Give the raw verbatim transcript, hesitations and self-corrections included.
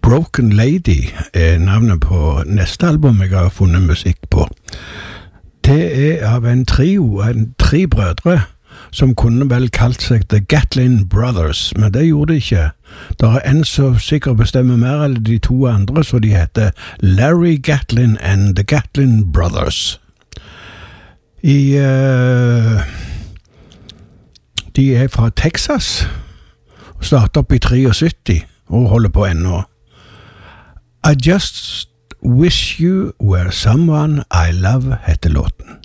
Broken Lady er navnet på neste album jeg har funnet musikk på. Det er av en trio, en tre brødre, som kunne vel kalt seg The Gatlin Brothers, men det gjorde de ikke. Det er en som sikkert bestemmer mer enn de to andre, så de heter Larry Gatlin and The Gatlin Brothers. I, uh, de er fra Texas, og startet opp i syttitre og holder på ennå. I Just Wish You Were Someone I Love heter låten.